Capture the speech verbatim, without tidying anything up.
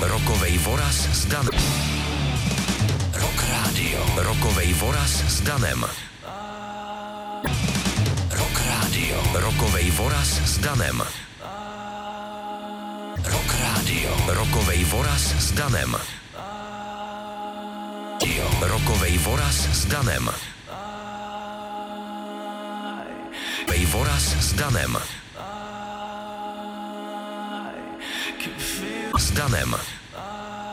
Rokovej voraz s Danem. Rock Radio. Rokovej voraz s Danem. Rock Radio. Rokovej voraz s Danem. Rock Radio. Rokovej voraz s Danem. Rokovej voraz s Danem. Rokovej voraz s Danem. S Danem.